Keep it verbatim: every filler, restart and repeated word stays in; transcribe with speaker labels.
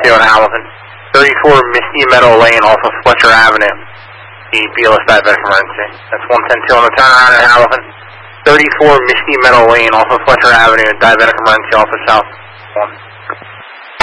Speaker 1: two in Hamilton. thirty-four Misty Meadow Lane off of Fletcher Avenue. The B L S diabetic emergency. That's one ten two on the turnaround in Hamilton. thirty-four Misty Meadow Lane off of Fletcher Avenue, diabetic emergency off of South one.